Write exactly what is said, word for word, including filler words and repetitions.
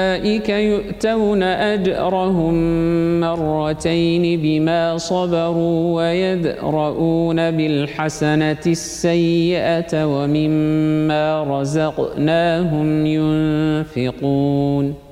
أولئك يؤتون أجرهم مرتين بما صبروا ويدرؤون بالحسنة السيئة ومما رزقناهم ينفقون